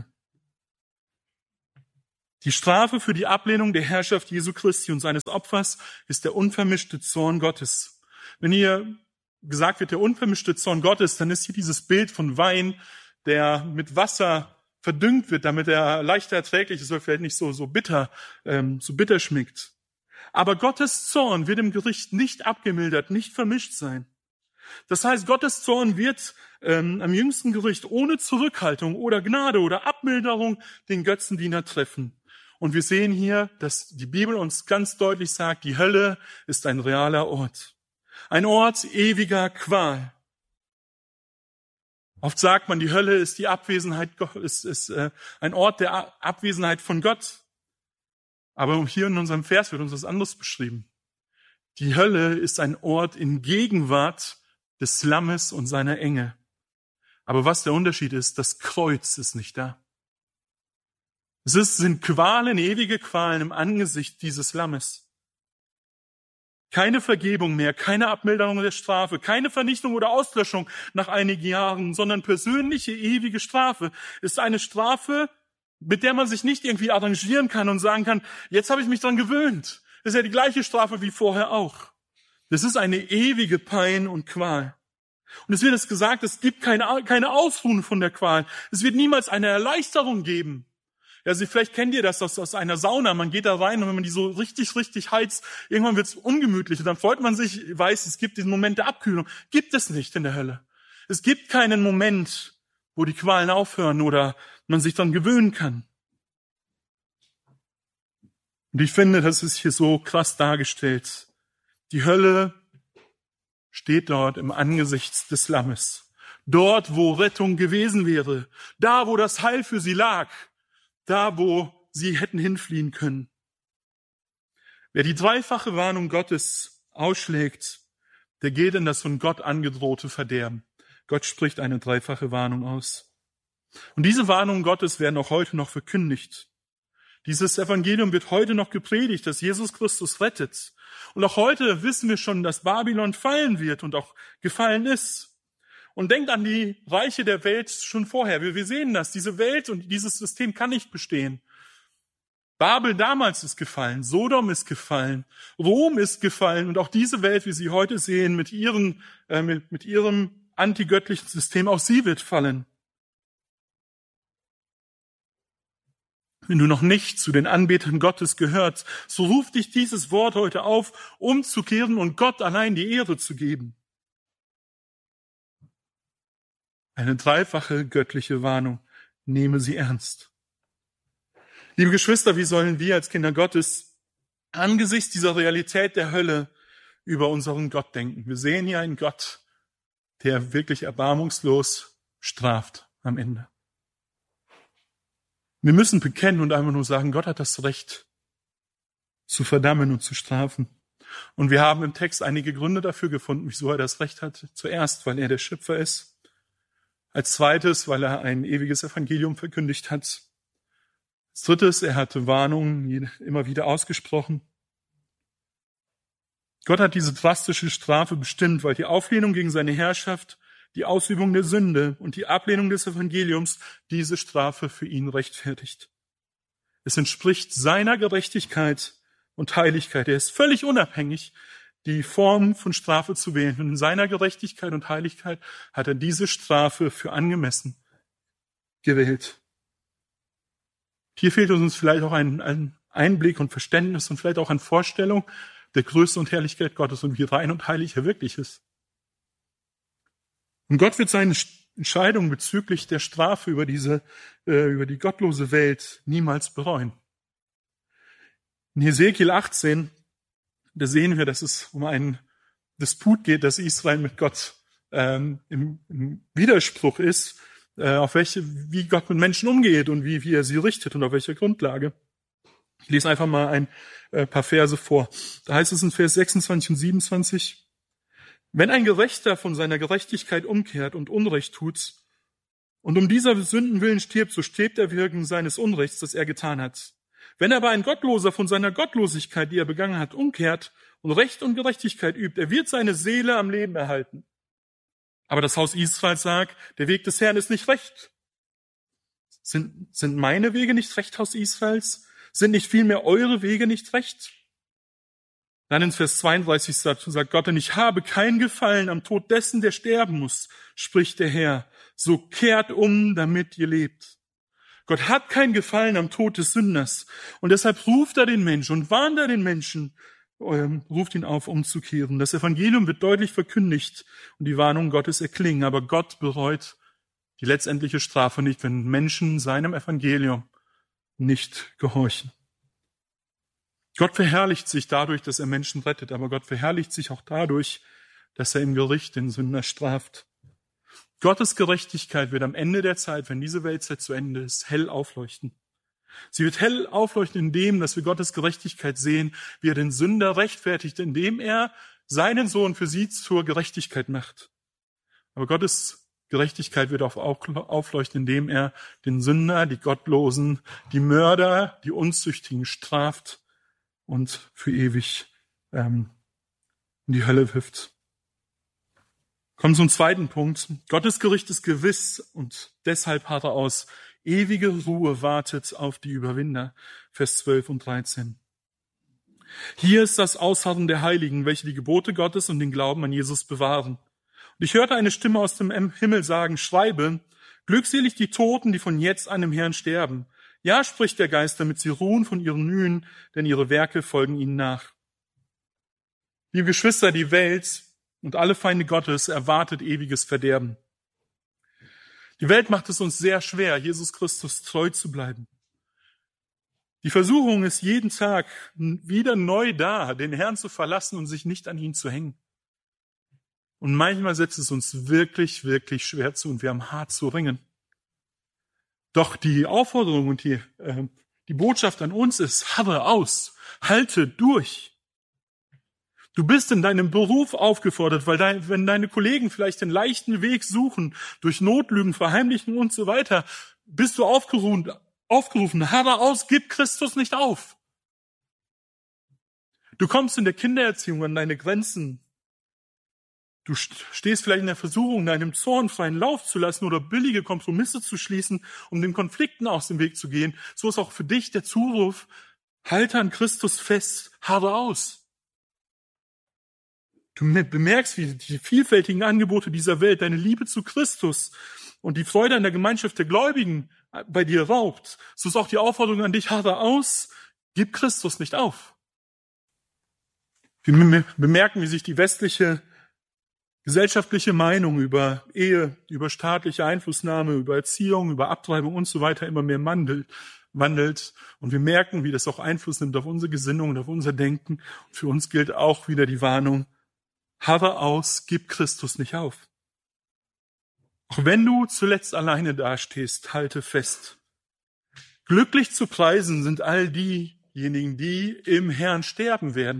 Die Strafe für die Ablehnung der Herrschaft Jesu Christi und seines Opfers ist der unvermischte Zorn Gottes. Wenn hier gesagt wird, der unvermischte Zorn Gottes, dann ist hier dieses Bild von Wein, der mit Wasser verdüngt wird, damit er leichter erträglich ist, oder vielleicht nicht so bitter schmeckt. Aber Gottes Zorn wird im Gericht nicht abgemildert, nicht vermischt sein. Das heißt, Gottes Zorn wird am jüngsten Gericht ohne Zurückhaltung oder Gnade oder Abmilderung den Götzendiener treffen. Und wir sehen hier, dass die Bibel uns ganz deutlich sagt, die Hölle ist ein realer Ort. Ein Ort ewiger Qual. Oft sagt man, die Hölle ist die Abwesenheit, ist ein Ort der Abwesenheit von Gott. Aber hier in unserem Vers wird uns was anderes beschrieben. Die Hölle ist ein Ort in Gegenwart des Lammes und seiner Engel. Aber was der Unterschied ist, das Kreuz ist nicht da. Sind Qualen, ewige Qualen im Angesicht dieses Lammes. Keine Vergebung mehr, keine Abmilderung der Strafe, keine Vernichtung oder Auslöschung nach einigen Jahren, sondern persönliche, ewige Strafe ist eine Strafe, mit der man sich nicht irgendwie arrangieren kann und sagen kann, jetzt habe ich mich dran gewöhnt. Das ist ja die gleiche Strafe wie vorher auch. Das ist eine ewige Pein und Qual. Und es wird jetzt gesagt, es gibt keine Ausruhen von der Qual. Es wird niemals eine Erleichterung geben. Also vielleicht kennt ihr das aus einer Sauna. Man geht da rein und wenn man die so richtig heizt, irgendwann wird es ungemütlich. Und dann freut man sich, weiß, es gibt diesen Moment der Abkühlung. Gibt es nicht in der Hölle. Es gibt keinen Moment, wo die Qualen aufhören oder man sich dann gewöhnen kann. Und ich finde, das ist hier so krass dargestellt. Die Hölle steht dort im Angesicht des Lammes. Dort, wo Rettung gewesen wäre. Da, wo das Heil für sie lag. Da, wo sie hätten hinfliehen können. Wer die dreifache Warnung Gottes ausschlägt, der geht in das von Gott angedrohte Verderben. Gott spricht eine dreifache Warnung aus. Und diese Warnungen Gottes werden auch heute noch verkündigt. Dieses Evangelium wird heute noch gepredigt, dass Jesus Christus rettet. Und auch heute wissen wir schon, dass Babylon fallen wird und auch gefallen ist. Und denkt an die Reiche der Welt schon vorher. Wir sehen das. Diese Welt und dieses System kann nicht bestehen. Babel damals ist gefallen. Sodom ist gefallen. Rom ist gefallen. Und auch diese Welt, wie sie heute sehen, mit ihrem antigöttlichen System, auch sie wird fallen. Wenn du noch nicht zu den Anbetern Gottes gehörst, so ruft dich dieses Wort heute auf, umzukehren und Gott allein die Ehre zu geben. Eine dreifache göttliche Warnung. Nehme sie ernst. Liebe Geschwister, wie sollen wir als Kinder Gottes angesichts dieser Realität der Hölle über unseren Gott denken? Wir sehen hier einen Gott, der wirklich erbarmungslos straft am Ende. Wir müssen bekennen und einfach nur sagen, Gott hat das Recht zu verdammen und zu strafen. Und wir haben im Text einige Gründe dafür gefunden, wieso er das Recht hat. Zuerst, weil er der Schöpfer ist. Als zweites, weil er ein ewiges Evangelium verkündigt hat. Als drittes, er hatte Warnungen immer wieder ausgesprochen. Gott hat diese drastische Strafe bestimmt, weil die Auflehnung gegen seine Herrschaft die Ausübung der Sünde und die Ablehnung des Evangeliums diese Strafe für ihn rechtfertigt. Es entspricht seiner Gerechtigkeit und Heiligkeit. Er ist völlig unabhängig, die Form von Strafe zu wählen. Und in seiner Gerechtigkeit und Heiligkeit hat er diese Strafe für angemessen gewählt. Hier fehlt uns vielleicht auch ein Einblick und Verständnis und vielleicht auch eine Vorstellung der Größe und Herrlichkeit Gottes und wie rein und heilig er wirklich ist. Und Gott wird seine Entscheidung bezüglich der Strafe über die gottlose Welt niemals bereuen. In Hesekiel 18, da sehen wir, dass es um einen Disput geht, dass Israel mit Gott im Widerspruch ist, wie Gott mit Menschen umgeht und wie er sie richtet und auf welcher Grundlage. Ich lese einfach mal ein paar Verse vor. Da heißt es in Vers 26 und 27, wenn ein Gerechter von seiner Gerechtigkeit umkehrt und Unrecht tut und um dieser Sünden willen stirbt, so stirbt er wegen seines Unrechts, das er getan hat. Wenn aber ein Gottloser von seiner Gottlosigkeit, die er begangen hat, umkehrt und Recht und Gerechtigkeit übt, er wird seine Seele am Leben erhalten. Aber das Haus Israel sagt, der Weg des Herrn ist nicht recht. Sind meine Wege nicht recht, Haus Israels? Sind nicht vielmehr eure Wege nicht recht? Dann in Vers 32 sagt Gott, denn ich habe kein Gefallen am Tod dessen, der sterben muss, spricht der Herr. So kehrt um, damit ihr lebt. Gott hat kein Gefallen am Tod des Sünders. Und deshalb ruft er den Menschen und warnt er den Menschen, ruft ihn auf, umzukehren. Das Evangelium wird deutlich verkündigt und die Warnungen Gottes erklingen. Aber Gott bereut die letztendliche Strafe nicht, wenn Menschen seinem Evangelium nicht gehorchen. Gott verherrlicht sich dadurch, dass er Menschen rettet, aber Gott verherrlicht sich auch dadurch, dass er im Gericht den Sünder straft. Gottes Gerechtigkeit wird am Ende der Zeit, wenn diese Weltzeit zu Ende ist, hell aufleuchten. Sie wird hell aufleuchten in dem, dass wir Gottes Gerechtigkeit sehen, wie er den Sünder rechtfertigt, indem er seinen Sohn für sie zur Gerechtigkeit macht. Aber Gottes Gerechtigkeit wird auch aufleuchten, indem er den Sünder, die Gottlosen, die Mörder, die Unzüchtigen straft und für ewig in die Hölle wirft. Kommen zum zweiten Punkt. Gottes Gericht ist gewiss und deshalb harrt er aus. Ewige Ruhe wartet auf die Überwinder. Vers 12 und 13. Hier ist das Ausharren der Heiligen, welche die Gebote Gottes und den Glauben an Jesus bewahren. Und ich hörte eine Stimme aus dem Himmel sagen, schreibe, glückselig die Toten, die von jetzt an im Herrn sterben. Ja, spricht der Geist, damit sie ruhen von ihren Mühen, denn ihre Werke folgen ihnen nach. Liebe Geschwister, die Welt und alle Feinde Gottes erwartet ewiges Verderben. Die Welt macht es uns sehr schwer, Jesus Christus treu zu bleiben. Die Versuchung ist jeden Tag wieder neu da, den Herrn zu verlassen und sich nicht an ihn zu hängen. Und manchmal setzt es uns wirklich, wirklich schwer zu und wir haben hart zu ringen. Doch die Aufforderung und die Botschaft an uns ist, harre aus, halte durch. Du bist in deinem Beruf aufgefordert, weil wenn deine Kollegen vielleicht den leichten Weg suchen, durch Notlügen, Verheimlichen und so weiter, bist du aufgerufen, harre aus, gib Christus nicht auf. Du kommst in der Kindererziehung an deine Grenzen. Du stehst vielleicht in der Versuchung, deinem Zorn freien Lauf zu lassen oder billige Kompromisse zu schließen, um den Konflikten aus dem Weg zu gehen. So ist auch für dich der Zuruf, halte an Christus fest, harre aus. Du bemerkst, wie die vielfältigen Angebote dieser Welt, deine Liebe zu Christus und die Freude an der Gemeinschaft der Gläubigen bei dir raubt. So ist auch die Aufforderung an dich, harre aus, gib Christus nicht auf. Wir bemerken, wie sich die westliche gesellschaftliche Meinung über Ehe, über staatliche Einflussnahme, über Erziehung, über Abtreibung und so weiter immer mehr wandelt. Und wir merken, wie das auch Einfluss nimmt auf unsere Gesinnung und auf unser Denken. Und für uns gilt auch wieder die Warnung, harre aus, gib Christus nicht auf. Auch wenn du zuletzt alleine dastehst, halte fest. Glücklich zu preisen sind all diejenigen, die im Herrn sterben werden.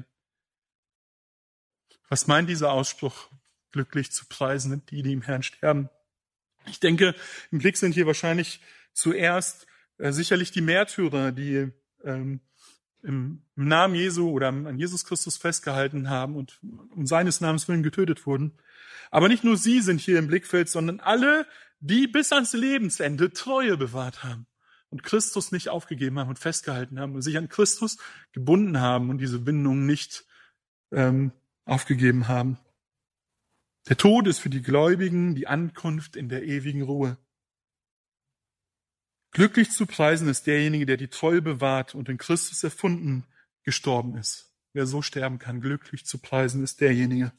Was meint dieser Ausspruch? Glücklich zu preisen sind die im Herrn sterben. Ich denke, im Blick sind hier wahrscheinlich zuerst sicherlich die Märtyrer, die im Namen Jesu oder an Jesus Christus festgehalten haben und um seines Namens willen getötet wurden. Aber nicht nur sie sind hier im Blickfeld, sondern alle, die bis ans Lebensende Treue bewahrt haben und Christus nicht aufgegeben haben und festgehalten haben und sich an Christus gebunden haben und diese Bindung nicht aufgegeben haben. Der Tod ist für die Gläubigen die Ankunft in der ewigen Ruhe. Glücklich zu preisen ist derjenige, der die Treue bewahrt und in Christus erfunden gestorben ist. Wer so sterben kann, glücklich zu preisen ist derjenige.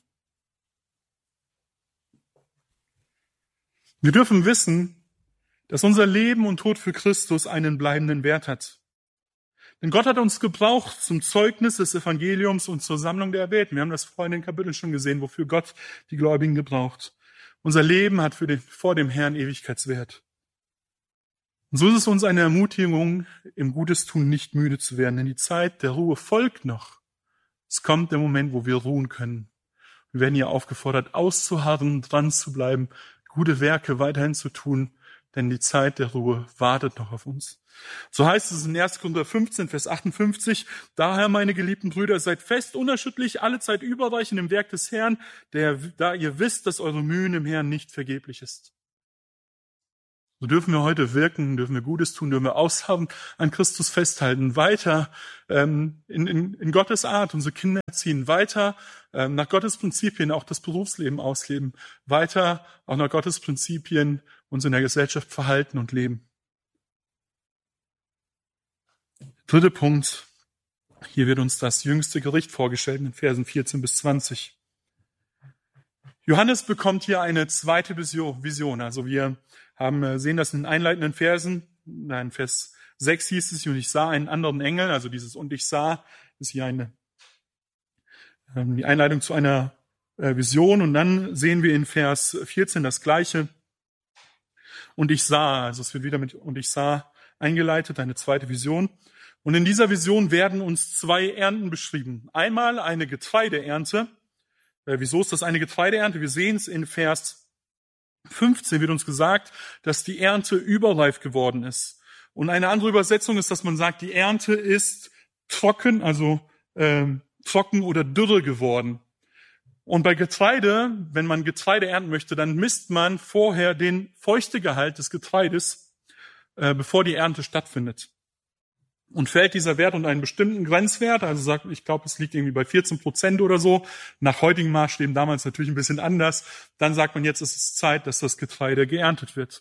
Wir dürfen wissen, dass unser Leben und Tod für Christus einen bleibenden Wert hat. Denn Gott hat uns gebraucht zum Zeugnis des Evangeliums und zur Sammlung der Erwählten. Wir haben das vorhin in den Kapiteln schon gesehen, wofür Gott die Gläubigen gebraucht. Unser Leben hat vor dem Herrn Ewigkeitswert. Und so ist es uns eine Ermutigung, im Gutes tun nicht müde zu werden, denn die Zeit der Ruhe folgt noch. Es kommt der Moment, wo wir ruhen können. Wir werden hier aufgefordert, auszuharren, dran zu bleiben, gute Werke weiterhin zu tun, denn die Zeit der Ruhe wartet noch auf uns. So heißt es in 1. Korinther 15, Vers 58, daher, meine geliebten Brüder, seid fest, unerschütterlich, allezeit überreichend im Werk des Herrn, da ihr wisst, dass eure Mühen im Herrn nicht vergeblich ist. So dürfen wir heute wirken, dürfen wir Gutes tun, dürfen wir ausharren, an Christus festhalten, weiter in Gottes Art unsere Kinder erziehen, weiter nach Gottes Prinzipien auch das Berufsleben ausleben, weiter auch nach Gottes Prinzipien uns in der Gesellschaft verhalten und leben. Dritter Punkt, hier wird uns das jüngste Gericht vorgestellt in den Versen 14 bis 20. Johannes bekommt hier eine zweite Vision. Also wir sehen das in den einleitenden Versen. In Vers 6 hieß es, und ich sah einen anderen Engel, also dieses und ich sah, ist hier die Einleitung zu einer Vision. Und dann sehen wir in Vers 14 das Gleiche. Und ich sah, also es wird wieder mit und ich sah eingeleitet, eine zweite Vision. Und in dieser Vision werden uns zwei Ernten beschrieben. Einmal eine Getreideernte. Wieso ist das eine Getreideernte? Wir sehen es in Vers 15 wird uns gesagt, dass die Ernte überreif geworden ist. Und eine andere Übersetzung ist, dass man sagt, die Ernte ist trocken, also trocken oder dürre geworden. Und bei Getreide, wenn man Getreide ernten möchte, dann misst man vorher den Feuchtegehalt des Getreides, bevor die Ernte stattfindet. Und fällt dieser Wert unter einen bestimmten Grenzwert, also ich glaube, es liegt irgendwie bei 14% oder so, nach heutigen Maßstäben damals natürlich ein bisschen anders, dann sagt man, jetzt ist es Zeit, dass das Getreide geerntet wird.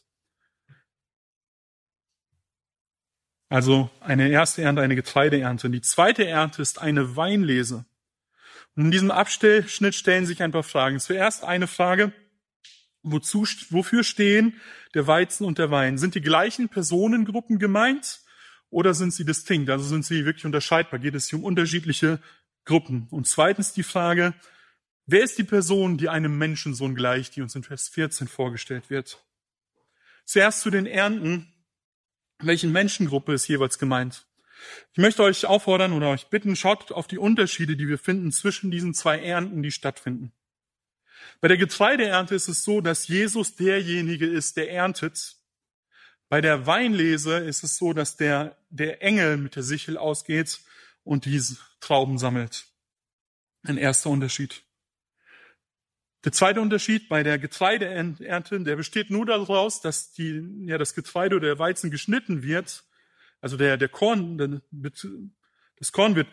Also eine erste Ernte, eine Getreideernte. Und die zweite Ernte ist eine Weinlese. Und in diesem Abschnitt stellen sich ein paar Fragen. Zuerst eine Frage, wofür stehen der Weizen und der Wein? Sind die gleichen Personengruppen gemeint? Oder sind sie distinkt? Also sind sie wirklich unterscheidbar? Geht es hier um unterschiedliche Gruppen? Und zweitens die Frage, wer ist die Person, die einem Menschensohn gleicht, die uns in Vers 14 vorgestellt wird? Zuerst zu den Ernten. Welchen Menschengruppe ist jeweils gemeint? Ich möchte euch auffordern oder euch bitten, schaut auf die Unterschiede, die wir finden zwischen diesen zwei Ernten, die stattfinden. Bei der Getreideernte ist es so, dass Jesus derjenige ist, der erntet. Bei der Weinlese ist es so, dass der Engel mit der Sichel ausgeht und diese Trauben sammelt. Ein erster Unterschied. Der zweite Unterschied bei der Getreideernte, der besteht nur daraus, dass das Getreide oder der Weizen geschnitten wird. Also das Korn wird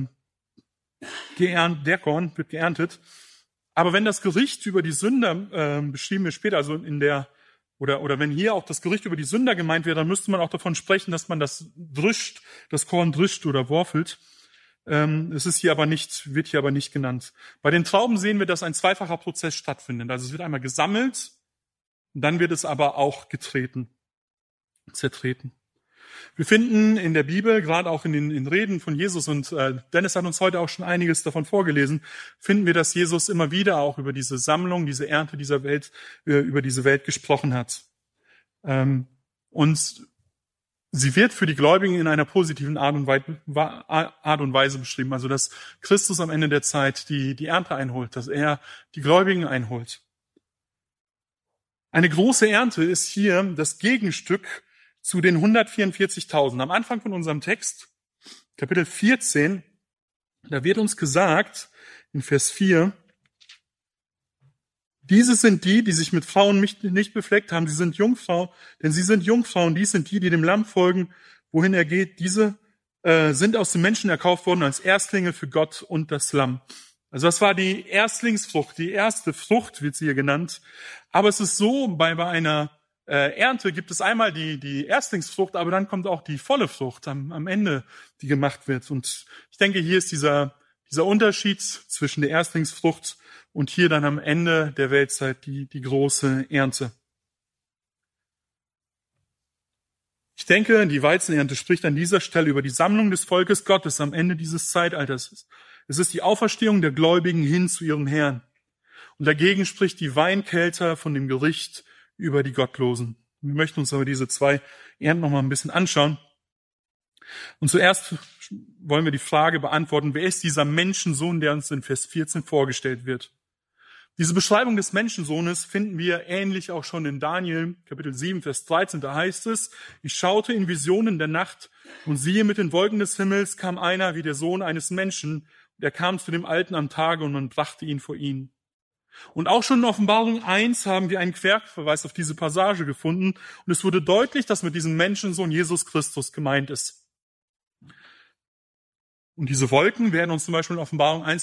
geerntet. Aber wenn das Gericht über die Sünder beschrieben wird später, also oder wenn hier auch das Gericht über die Sünder gemeint wäre, dann müsste man auch davon sprechen, dass man das Korn drischt oder worfelt. Es ist wird hier aber nicht genannt. Bei den Trauben sehen wir, dass ein zweifacher Prozess stattfindet. Also es wird einmal gesammelt, dann wird es aber auch zertreten. Wir finden in der Bibel, gerade auch in den Reden von Jesus, und Dennis hat uns heute auch schon einiges davon vorgelesen, finden wir, dass Jesus immer wieder auch über diese Sammlung, diese Ernte dieser Welt, über diese Welt gesprochen hat. Und sie wird für die Gläubigen in einer positiven Art und Weise beschrieben. Also, dass Christus am Ende der Zeit die Ernte einholt, dass er die Gläubigen einholt. Eine große Ernte ist hier das Gegenstück zu den 144.000. Am Anfang von unserem Text Kapitel 14, da wird uns gesagt, in Vers 4, diese sind die sich mit Frauen nicht befleckt haben, sie sind Jungfrauen, denn sie sind Jungfrauen, dies sind die dem Lamm folgen, wohin er geht, diese sind aus den Menschen erkauft worden als Erstlinge für Gott und das Lamm. Also das war die Erstlingsfrucht, die erste Frucht wird sie hier genannt. Aber es ist so, bei einer Ernte gibt es einmal die Erstlingsfrucht, aber dann kommt auch die volle Frucht am Ende, die gemacht wird. Und ich denke, hier ist dieser Unterschied zwischen der Erstlingsfrucht und hier dann am Ende der Weltzeit die große Ernte. Ich denke, die Weizenernte spricht an dieser Stelle über die Sammlung des Volkes Gottes am Ende dieses Zeitalters. Es ist die Auferstehung der Gläubigen hin zu ihrem Herrn. Und dagegen spricht die Weinkelter von dem Gericht über die Gottlosen. Wir möchten uns aber diese zwei Ernten noch mal ein bisschen anschauen. Und zuerst wollen wir die Frage beantworten, wer ist dieser Menschensohn, der uns in Vers 14 vorgestellt wird? Diese Beschreibung des Menschensohnes finden wir ähnlich auch schon in Daniel, Kapitel 7, Vers 13. Da heißt es, ich schaute in Visionen der Nacht und siehe, mit den Wolken des Himmels kam einer wie der Sohn eines Menschen. Und er kam zu dem Alten am Tage und man brachte ihn vor ihn. Und auch schon in Offenbarung 1 haben wir einen Querverweis auf diese Passage gefunden. Und es wurde deutlich, dass mit diesem Menschensohn Jesus Christus gemeint ist. Und diese Wolken werden uns zum Beispiel in Offenbarung 1